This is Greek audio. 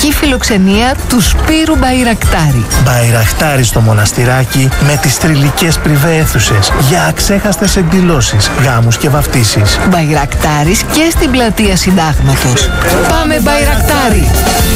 εορταστική φιλοξενία του Σπύρου Μπαϊρακτάρη. Μπαϊρακτάρη στο Μοναστηράκι με τις θρυλικές πριβέ αίθουσες για αξέχαστες εκδηλώσεις, γάμους και βαφτίσεις. Μπαϊρακτάρης και στην πλατεία Συντάγματος. Πάμε Μπαϊρακτάρη!